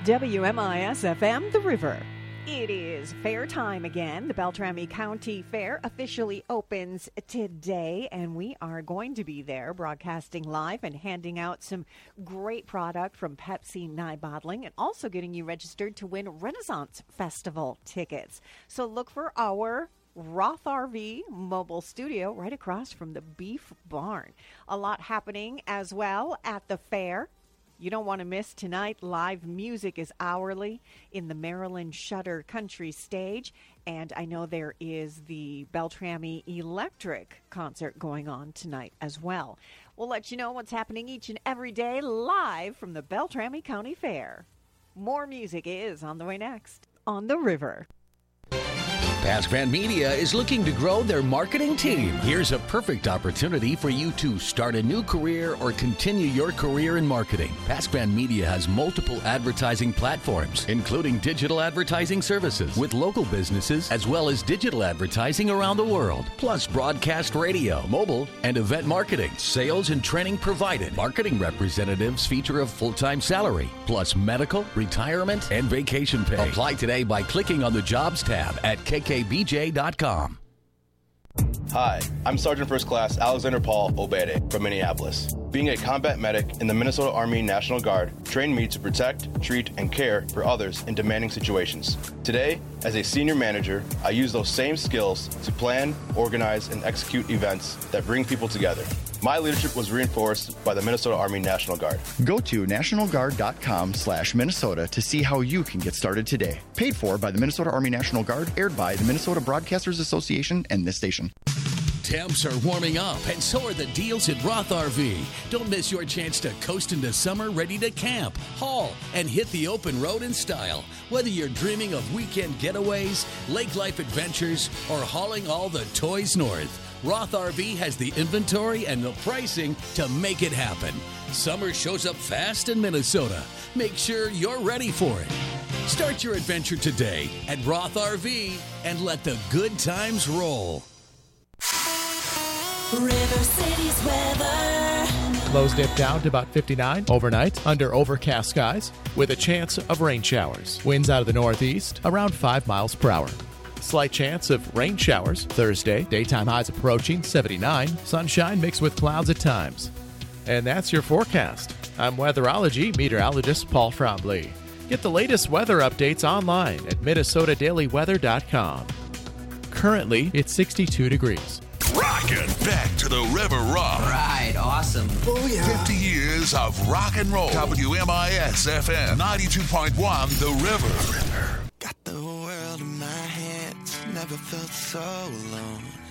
WMIS-FM, The River. It is fair time again. The Beltrami County Fair officially opens today, and we are going to be there broadcasting live and handing out some great product from Pepsi Nye Bottling and also getting you registered to win Renaissance Festival tickets. So look for our Roth RV mobile studio right across from the Beef Barn. A lot happening as well at the fair. You don't want to miss tonight. Live music is hourly in the Maryland Shutter Country Stage. And I know there is the Beltrami Electric concert going on tonight as well. We'll let you know what's happening each and every day live from the Beltrami County Fair. More music is on the way next on The River. Pascran Media is looking to grow their marketing team. Here's a perfect opportunity for you to start a new career or continue your career in marketing. Pascran Media has multiple advertising platforms, including digital advertising services with local businesses as well as digital advertising around the world, plus broadcast radio, mobile, and event marketing. Sales and training provided. Marketing representatives feature a full-time salary, plus medical, retirement, and vacation pay. Apply today by clicking on the Jobs tab at kkbj.com. Hi, I'm Sergeant First Class Alexander Paul Obede from Minneapolis. Being a combat medic in the Minnesota Army National Guard trained me to protect, treat, and care for others in demanding situations. Today, as a senior manager, I use those same skills to plan, organize, and execute events that bring people together. My leadership was reinforced by the Minnesota Army National Guard. Go to nationalguard.com/Minnesota to see how you can get started today. Paid for by the Minnesota Army National Guard, aired by the Minnesota Broadcasters Association and this station. Temps are warming up, and so are the deals at Roth RV. Don't miss your chance to coast into summer ready to camp, haul, and hit the open road in style. Whether you're dreaming of weekend getaways, lake life adventures, or hauling all the toys north, Roth RV has the inventory and the pricing to make it happen. Summer shows up fast in Minnesota. Make sure you're ready for it. Start your adventure today at Roth RV and let the good times roll. River City's weather. Lows dip down to about 59 overnight under overcast skies with a chance of rain showers. Winds out of the northeast around 5 miles per hour. Slight chance of rain showers Thursday. Daytime highs approaching 79. Sunshine mixed with clouds at times. And that's your forecast. I'm weatherology meteorologist Paul Frombley. Get the latest weather updates online at minnesotadailyweather.com. Currently, it's 62 degrees. Rockin' back to the River Rock. Right, awesome. Oh, yeah. 50 years of rock and roll. WMIS-FM 92.1, The River. Got the world in my hands, never felt so alone.